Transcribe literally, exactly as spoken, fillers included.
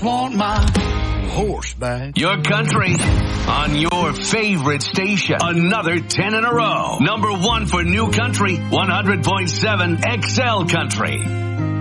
want my horse back. Your country on your favorite station. Another ten in a row. Number one for new country, one hundred point seven X L Country.